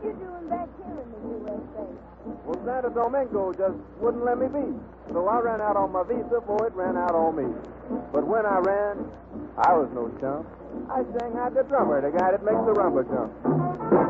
you doing back here in the USA? Well, Santo Domingo just wouldn't let me be. So I ran out on my visa before it ran out on me. But when I ran, I was no chump. I sang out the drummer, the guy that makes the rumba jump.